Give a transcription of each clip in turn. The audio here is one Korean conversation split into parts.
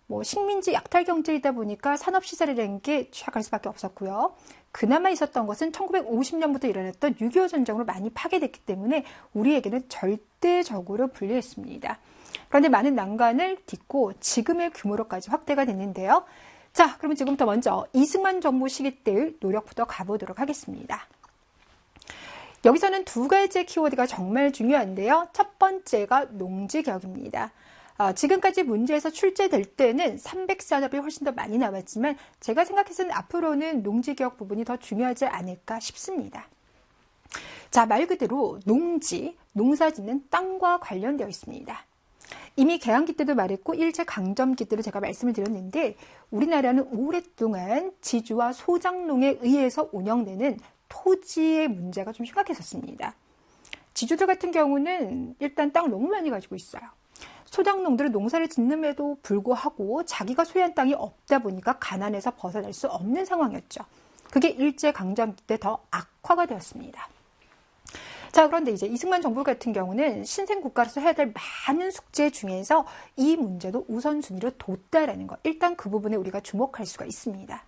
뭐 식민지 약탈 경제이다 보니까 산업시설이라는 게 취약할 수밖에 없었고요. 그나마 있었던 것은 1950년부터 일어났던 6.25 전쟁으로 많이 파괴됐기 때문에 우리에게는 절대적으로 불리했습니다. 그런데 많은 난관을 딛고 지금의 규모로까지 확대가 됐는데요. 자, 그러면 지금부터 먼저 이승만 정부 시기 때의 노력부터 가보도록 하겠습니다. 여기서는 두 가지의 키워드가 정말 중요한데요. 첫 번째가 농지개혁입니다. 지금까지 문제에서 출제될 때는 300산업이 훨씬 더 많이 나왔지만 제가 생각해서는 앞으로는 농지개혁 부분이 더 중요하지 않을까 싶습니다. 자, 말 그대로 농지, 농사짓는 땅과 관련되어 있습니다. 이미 개항기 때도 말했고 일제강점기 때도 제가 말씀을 드렸는데 우리나라는 오랫동안 지주와 소장농에 의해서 운영되는 토지의 문제가 좀 심각했었습니다. 지주들 같은 경우는 일단 땅을 너무 많이 가지고 있어요. 소장농들은 농사를 짓는데도 불구하고 자기가 소유한 땅이 없다 보니까 가난에서 벗어날 수 없는 상황이었죠. 그게 일제강점기 때 더 악화가 되었습니다. 자, 그런데 이제 이승만 정부 같은 경우는 신생국가로서 해야 될 많은 숙제 중에서 이 문제도 우선순위로 뒀다라는 것. 일단 그 부분에 우리가 주목할 수가 있습니다.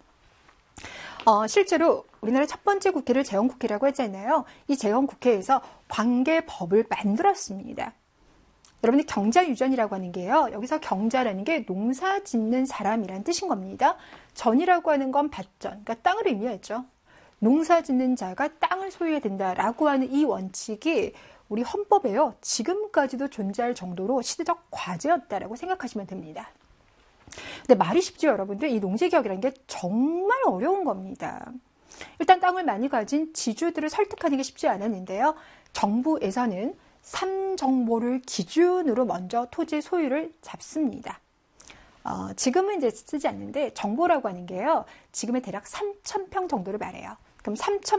실제로 우리나라 첫 번째 국회를 재헌국회라고 하잖아요. 이 재헌국회에서 관계법을 만들었습니다. 여러분이 경자유전이라고 하는 게요. 여기서 경자라는 게 농사 짓는 사람이란 뜻인 겁니다. 전이라고 하는 건 밭전, 그러니까 땅을 의미하죠. 농사 짓는 자가 땅을 소유해야 된다라고 하는 이 원칙이 우리 헌법에요. 지금까지도 존재할 정도로 시대적 과제였다라고 생각하시면 됩니다. 근데 말이 쉽죠, 여러분들. 이 농지개혁이라는 게 정말 어려운 겁니다. 일단 땅을 많이 가진 지주들을 설득하는 게 쉽지 않았는데요. 정부에서는 3정보를 기준으로 먼저 토지 소유를 잡습니다. 지금은 이제 쓰지 않는데 정보라고 하는 게요. 지금의 대략 3,000평 정도를 말해요. 그럼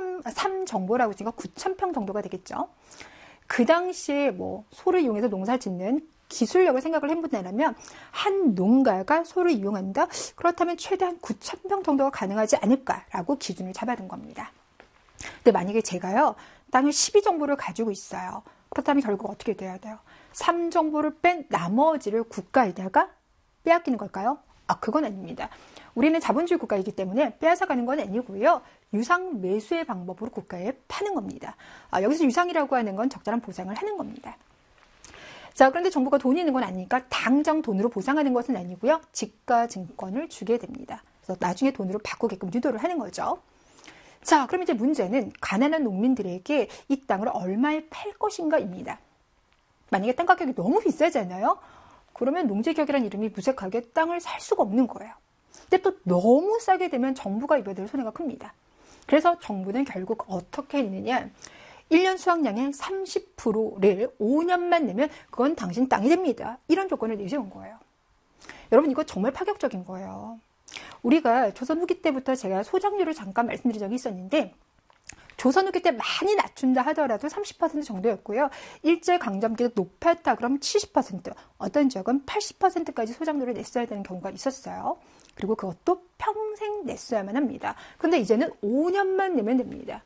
3정보라고 했으니까 9,000평 정도가 되겠죠. 그 당시에 뭐 소를 이용해서 농사 짓는 기술력을 생각을 해본다면 한 농가가 소를 이용한다? 그렇다면 최대한 9,000평 정도가 가능하지 않을까라고 기준을 잡아둔 겁니다. 근데 만약에 제가요. 땅을 12정보를 가지고 있어요. 그렇다면 결국 어떻게 돼야 돼요? 3정보를 뺀 나머지를 국가에다가 빼앗기는 걸까요? 그건 아닙니다. 우리는 자본주의 국가이기 때문에 빼앗아가는 건 아니고요. 유상 매수의 방법으로 국가에 파는 겁니다. 여기서 유상이라고 하는 건 적절한 보상을 하는 겁니다. 자, 그런데 정부가 돈이 있는 건 아니니까 당장 돈으로 보상하는 것은 아니고요. 지가증권을 주게 됩니다. 그래서 나중에 돈으로 바꾸게끔 유도를 하는 거죠. 자, 그럼 이제 문제는 가난한 농민들에게 이 땅을 얼마에 팔 것인가입니다. 만약에 땅 가격이 너무 비싸잖아요. 그러면 농지개혁이라는 이름이 무색하게 땅을 살 수가 없는 거예요. 근데 또 너무 싸게 되면 정부가 입어야 될 손해가 큽니다. 그래서 정부는 결국 어떻게 했느냐. 1년 수확량의 30%를 5년만 내면 그건 당신 땅이 됩니다. 이런 조건을 내세운 거예요. 여러분 이거 정말 파격적인 거예요. 우리가 조선 후기 때부터 제가 소작률을 잠깐 말씀드린 적이 있었는데 조선 후기 때 많이 낮춘다 하더라도 30% 정도였고요. 일제강점기도 높았다 그러면 70%, 어떤 지역은 80%까지 소작률을 냈어야 되는 경우가 있었어요. 그리고 그것도 평생 냈어야만 합니다. 그런데 이제는 5년만 내면 됩니다.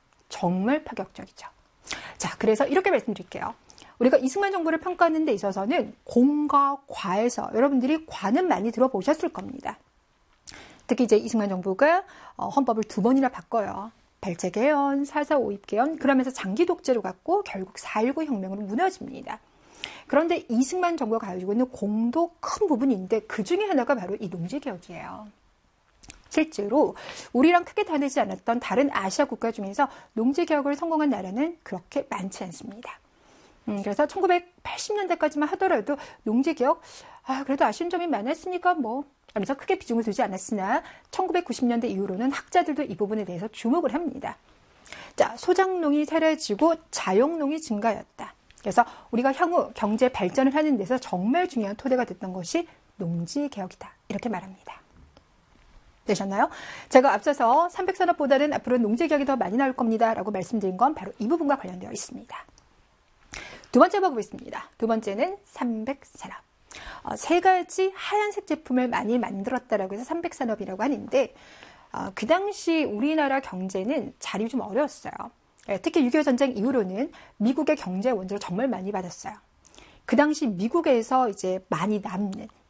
정말 파격적이죠. 자, 그래서 이렇게 말씀드릴게요. 우리가 이승만 정부를 평가하는 데 있어서는 공과 과에서 여러분들이 과는 많이 들어보셨을 겁니다. 특히 이제 이승만 정부가 헌법을 2번이나 바꿔요. 발제개헌, 4.4 오입개헌, 그러면서 장기 독재로 갔고 결국 4.19 혁명으로 무너집니다. 그런데 이승만 정부가 가지고 있는 공도 큰 부분이 있는데 그 중에 하나가 바로 이 농지개혁이에요. 실제로 우리랑 크게 다르지 않았던 다른 아시아 국가 중에서 농지개혁을 성공한 나라는 그렇게 많지 않습니다. 그래서 1980년대까지만 하더라도 농지개혁, 그래도 아쉬운 점이 많았으니까 하면서 크게 비중을 두지 않았으나 1990년대 이후로는 학자들도 이 부분에 대해서 주목을 합니다. 자, 소작농이 사라지고 자영농이 증가했다. 그래서 우리가 향후 경제 발전을 하는 데서 정말 중요한 토대가 됐던 것이 농지개혁이다. 이렇게 말합니다. 되셨나요? 제가 앞서서 300산업보다는 앞으로 농지개혁이 더 많이 나올 겁니다. 라고 말씀드린 건 바로 이 부분과 관련되어 있습니다. 두 번째 보겠습니다. 두 번째는 300산업. 세 가지 하얀색 제품을 많이 만들었다라고 해서 300산업이라고 하는데 그 당시 우리나라 경제는 자리 좀 어려웠어요. 특히 6.25 전쟁 이후로는 미국의 경제 원조를 정말 많이 받았어요. 그 당시 미국에서 이제 많이 남는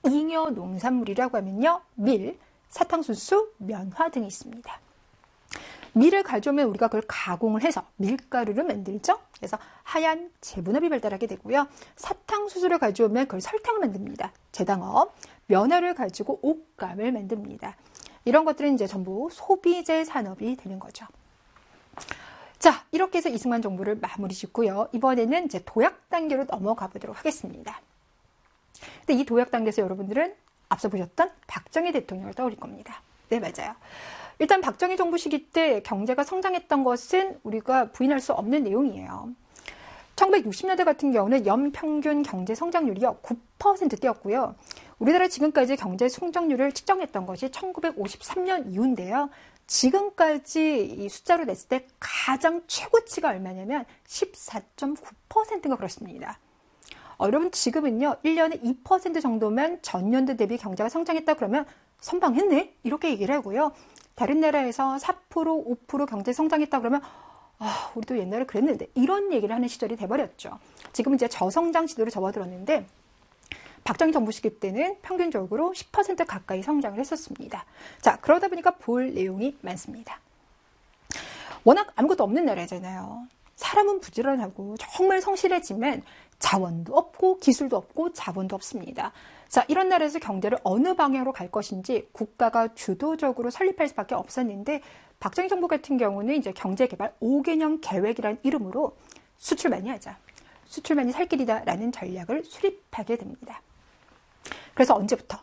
잉여 농산물이라고 하면요. 밀, 사탕수수, 면화 등이 있습니다. 밀을 가져오면 우리가 그걸 가공을 해서 밀가루를 만들죠. 그래서 하얀 제분업이 발달하게 되고요. 사탕수수를 가져오면 그걸 설탕을 만듭니다. 제당업, 면화를 가지고 옷감을 만듭니다. 이런 것들은 이제 전부 소비재 산업이 되는 거죠. 자, 이렇게 해서 이승만 정부를 마무리 짓고요. 이번에는 이제 도약 단계로 넘어가 보도록 하겠습니다. 근데 이 도약 단계에서 여러분들은 앞서 보셨던 박정희 대통령을 떠올릴 겁니다. 네, 맞아요. 일단 박정희 정부 시기 때 경제가 성장했던 것은 우리가 부인할 수 없는 내용이에요. 1960년대 같은 경우는 연평균 경제 성장률이요 9%대였고요. 우리나라 지금까지 경제 성장률을 측정했던 것이 1953년 이후인데요. 지금까지 이 숫자로 냈을 때 가장 최고치가 얼마냐면 14.9%가 그렇습니다. 여러분 지금은요 1년에 2% 정도면 전년도 대비 경제가 성장했다 그러면 선방했네 이렇게 얘기를 하고요. 다른 나라에서 4%, 5% 경제 성장했다 그러면 우리도 옛날에 그랬는데 이런 얘기를 하는 시절이 돼버렸죠. 지금은 이제 저성장 시대로 접어들었는데 박정희 정부 시기 때는 평균적으로 10% 가까이 성장을 했었습니다. 자, 그러다 보니까 볼 내용이 많습니다. 워낙 아무것도 없는 나라잖아요. 사람은 부지런하고 정말 성실하지만 자원도 없고 기술도 없고 자본도 없습니다. 자, 이런 나라에서 경제를 어느 방향으로 갈 것인지 국가가 주도적으로 설립할 수밖에 없었는데 박정희 정부 같은 경우는 이제 경제개발 5개년 계획이라는 이름으로 수출 많이 하자. 수출만이 살 길이다라는 전략을 수립하게 됩니다. 그래서 언제부터?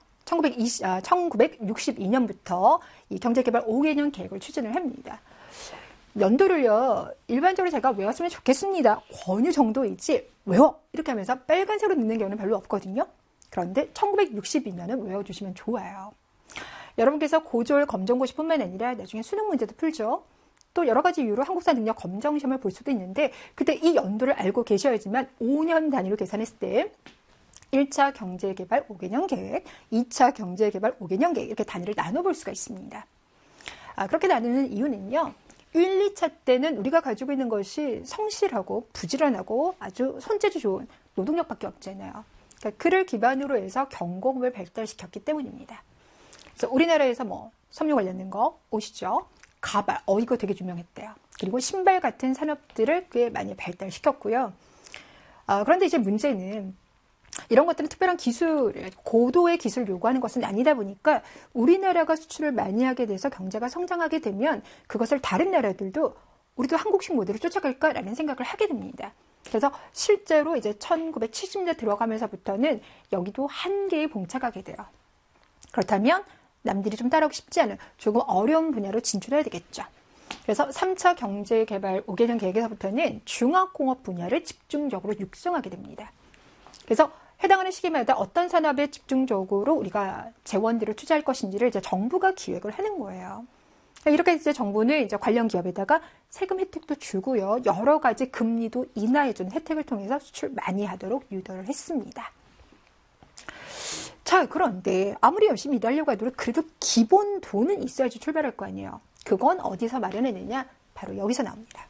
1962년부터 이 경제개발 5개년 계획을 추진을 합니다. 연도를요, 일반적으로 제가 외웠으면 좋겠습니다. 권유 정도이지, 외워! 이렇게 하면서 빨간색으로 넣는 경우는 별로 없거든요. 그런데 1962년은 외워주시면 좋아요. 여러분께서 고졸 검정고시뿐만 아니라 나중에 수능 문제도 풀죠. 또 여러 가지 이유로 한국사 능력 검정시험을 볼 수도 있는데, 그때 이 연도를 알고 계셔야지만 5년 단위로 계산했을 때 1차 경제개발 5개년 계획, 2차 경제개발 5개년 계획 이렇게 단위를 나눠볼 수가 있습니다. 그렇게 나누는 이유는요. 1, 2차 때는 우리가 가지고 있는 것이 성실하고 부지런하고 아주 손재주 좋은 노동력밖에 없잖아요. 그러니까 그를 기반으로 해서 경공업을 발달시켰기 때문입니다. 그래서 우리나라에서 뭐 섬유 관련된 거 오시죠? 가발, 이거 되게 유명했대요. 그리고 신발 같은 산업들을 꽤 많이 발달시켰고요. 그런데 이제 문제는 이런 것들은 특별한 기술, 고도의 기술을 요구하는 것은 아니다 보니까 우리나라가 수출을 많이 하게 돼서 경제가 성장하게 되면 그것을 다른 나라들도 우리도 한국식 모델을 쫓아갈까라는 생각을 하게 됩니다. 그래서 실제로 이제 1970년대 들어가면서부터는 여기도 한계에 봉착하게 돼요. 그렇다면 남들이 좀 따라오기 쉽지 않은 조금 어려운 분야로 진출해야 되겠죠. 그래서 3차 경제개발 5개년 계획에서부터는 중화공업 분야를 집중적으로 육성하게 됩니다. 그래서 해당하는 시기마다 어떤 산업에 집중적으로 우리가 재원들을 투자할 것인지를 이제 정부가 기획을 하는 거예요. 이렇게 이제 정부는 이제 관련 기업에다가 세금 혜택도 주고요. 여러 가지 금리도 인하해주는 혜택을 통해서 수출 많이 하도록 유도를 했습니다. 자, 그런데 아무리 열심히 일하려고 해도 그래도 기본 돈은 있어야지 출발할 거 아니에요. 그건 어디서 마련해내냐? 바로 여기서 나옵니다.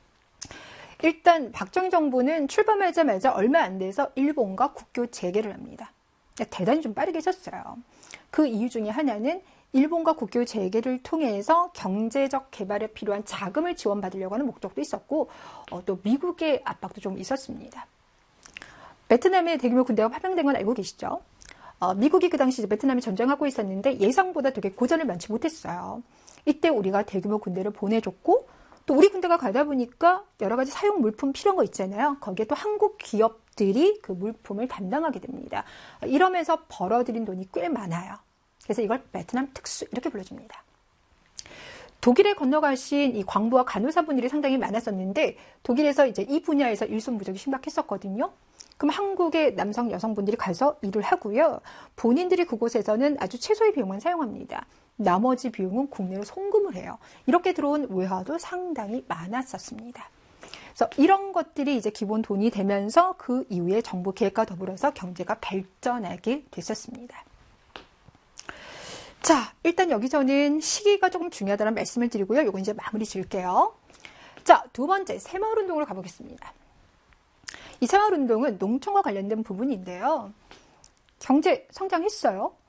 일단 박정희 정부는 출범하자마자 얼마 안 돼서 일본과 국교 재개를 합니다. 대단히 좀 빠르게 했었어요. 그 이유 중에 하나는 일본과 국교 재개를 통해서 경제적 개발에 필요한 자금을 지원받으려고 하는 목적도 있었고 또 미국의 압박도 좀 있었습니다. 베트남에 대규모 군대가 파병된 건 알고 계시죠? 미국이 그 당시 베트남에 전쟁하고 있었는데 예상보다 되게 고전을 면치 못했어요. 이때 우리가 대규모 군대를 보내줬고 또 우리 군대가 가다 보니까 여러 가지 사용 물품 필요한 거 있잖아요. 거기에 또 한국 기업들이 그 물품을 담당하게 됩니다. 이러면서 벌어들인 돈이 꽤 많아요. 그래서 이걸 베트남 특수 이렇게 불러줍니다. 독일에 건너가신 이 광부와 간호사분들이 상당히 많았었는데 독일에서 이제 이 분야에서 일손 부족이 심각했었거든요. 그럼 한국의 남성 여성분들이 가서 일을 하고요. 본인들이 그곳에서는 아주 최소의 비용만 사용합니다. 나머지 비용은 국내로 송금을 해요. 이렇게 들어온 외화도 상당히 많았었습니다. 그래서 이런 것들이 이제 기본 돈이 되면서 그 이후에 정부 계획과 더불어서 경제가 발전하게 됐었습니다. 자, 일단 여기서는 시기가 조금 중요하다는 말씀을 드리고요. 이거 이제 마무리 지을게요. 자, 두 번째 새마을운동으로 가보겠습니다. 이 새마을운동은 농촌과 관련된 부분인데요. 경제 성장했어요.